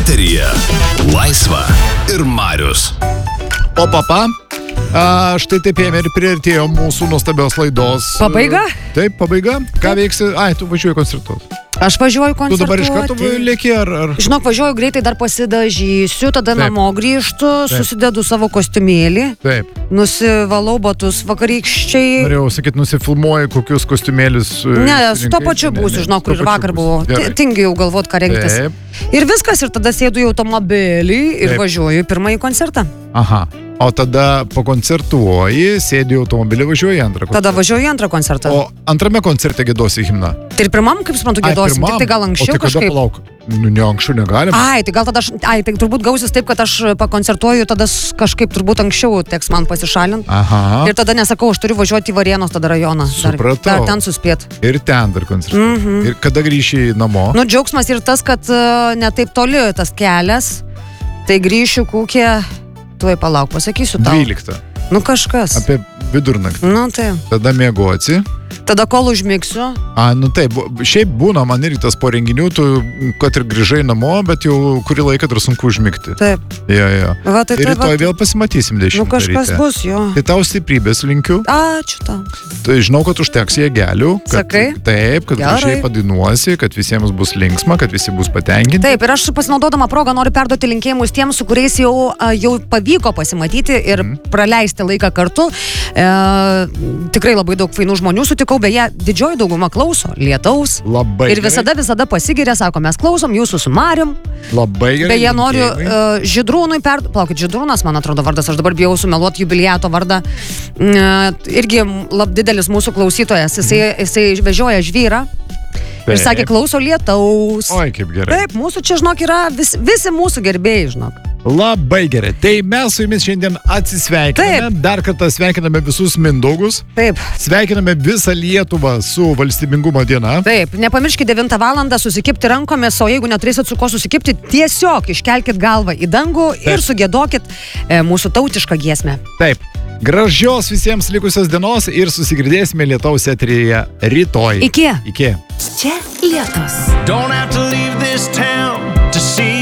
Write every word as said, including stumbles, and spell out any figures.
Eteryje Laisva ir Marius. O papa, a, štai taip ėmė ir priartėjo mūsų nuostabios laidos. Pabaiga? Taip, pabaiga. Ką veiksi? Ai, tu važiuoji koncertuoti. Aš važiuoju koncertuoti. Tu dabar iš karto lėki ar... ar... Žinok, važiuoju greitai, dar pasidažysiu, tada Taip. namo grįžtu, Taip. susidedu savo kostiumėlį, Taip. nusivalau batus vakarykščiai. Norėjau sakyti, nusifilmuoji kokius kostiumėlius. Ne, su to pačiu būsiu, žinok, kur ir vakar buvau. Tingiu jau galvot, ką rengtis. Taip. Ir viskas, ir tada sėdu į automobilį ir Taip. važiuoju į pirmąjį koncertą. Aha. O tada pakoncertuoji, sėdi į automobilį, važiuoji į antrą koncertą. Tada važiuoju į antrą koncertą. O antrame koncerte gėdosi himną. Tai ir pirmam, kaip suprantu, gėdosim, tik tai gal anksčiau o tai kažkaip. Palauk, nu ne anksčiau negalim. Ai, tai gal tada aš, ai, tai turbūt gausis taip, kad aš pakoncertuoju, tada kažkaip turbūt anksčiau teks man pasišalinti. Aha. Ir tada nesakau, aš turiu važiuoti į Varėnos tada rajoną. Dar, Supratau. dar ten suspėt. Ir ten dar koncertas. Mhm. Ir kada grįši namo? Nu, džiaugsmas ir tas, kad uh, ne taip toli tas kelias, tai grįšiu kokie, tuoj palauk, pasakysiu tau. dvyliktą. Nu kažkas. Apie vidurnaktį. Nu tai. Tada miegosi. Tada kol užmigsiu. A, nu taip, šiaip būna man irgi tas po renginių, tu kad ir grįžai namo, bet jau kurį laiką dar sunku užmigti. Taip. Jo, jo. Va, tai Ir tai, rytoj va, vėl pasimatysim dešimtą nu kažkas ryte. bus, jo. Tai tau stiprybės linkiu. Ačiū tau. Tai žinau, kad užteks jėgelių. Kad, Sakai? Taip, kad Gerai. gražiai padainuosi, kad visiems bus linksma, kad visi bus patenkinti. Taip, ir aš pasinaudodama progą noriu perduoti linkėjimus tiems, su kuriais jau, a, jau pavyko pasimatyti ir Mhm. praleisti laiką kartu. E, tikrai labai daug fainų žmonių sutikau, beje, didžioji dauguma klauso Lietaus. Labai Ir visada, visada pasigiria, sako, mes klausom jūsų su Marium. Labai gerai. Beje, noriu linkėjimai. uh, Žydrūnui per... Plaukit, Žydrūnas, man atrodo, vardas, aš dabar bijau sumeluoti jubiliato vardą. Uh, irgi lab didelis mūsų klausytojas. Jisai, jisai vežioja žvyrą. Ir sakė, Taip. klauso Lietaus. Oi, kaip gerai. Taip, mūsų čia, žinok, yra vis, visi mūsų gerbėjai, žinok. Labai gerai. Tai mes su jumis šiandien atsisveikiname. Taip. Dar kartą sveikiname visus Mindaugus. Taip, Sveikiname visą Lietuvą su valstybingumo diena. taip. Nepamirškite devintą valandą susikipti rankomis, o jeigu neturėsit su ko susikipti, tiesiog iškelkit galvą į dangų ir Taip. sugėdokit e, mūsų tautišką giesmę. Taip. Gražios visiems likusios dienos ir susigirdėsime Lietaus eteryje rytoj. Iki. Iki. Čia Lietus. Don't have to leave this town to see